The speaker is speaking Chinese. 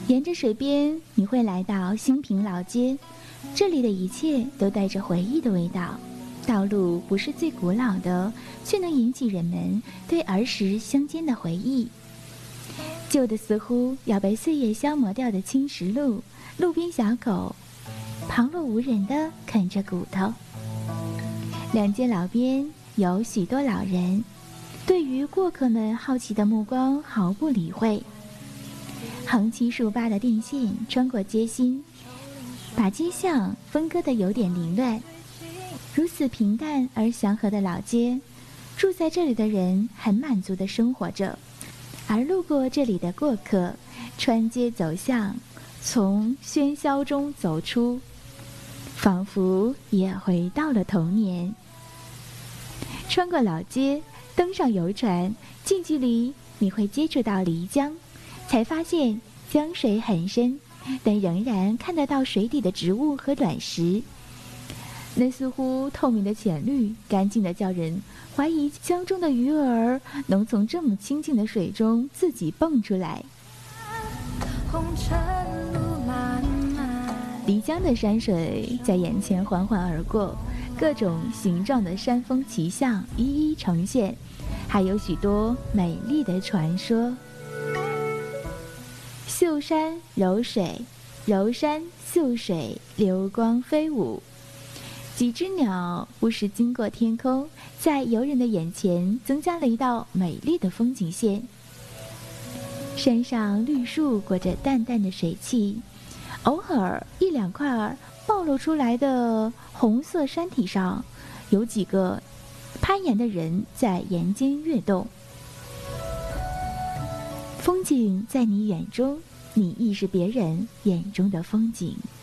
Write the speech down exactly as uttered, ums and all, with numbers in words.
沿着水边，你会来到兴平老街，这里的一切都带着回忆的味道。道路不是最古老的，却能引起人们对儿时乡间的回忆。旧的似乎要被岁月消磨掉的青石路，路边小狗旁若无人地啃着骨头。两街老边有许多老人，对于过客们好奇的目光毫不理会。横七竖八的电线穿过街心，把街巷分割得有点凌乱。如此平淡而祥和的老街，住在这里的人很满足地生活着，而路过这里的过客穿街走巷，从喧嚣中走出，仿佛也回到了童年。穿过老街，登上游船，近距离你会接触到漓江，才发现江水很深，但仍然看得到水底的植物和卵石。那似乎透明的浅绿，干净的叫人怀疑江中的鱼儿能从这么清净的水中自己蹦出来。漓江的山水在眼前缓缓而过，各种形状的山峰奇象一一呈现，还有许多美丽的传说。秀山柔水，柔山秀水，流光飞舞。几只鸟不时经过天空，在游人的眼前增加了一道美丽的风景线。山上绿树裹着淡淡的水汽，偶尔一两块暴露出来的红色山体上，有几个攀岩的人在岩间跃动。风景在你眼中，你亦是别人眼中的风景。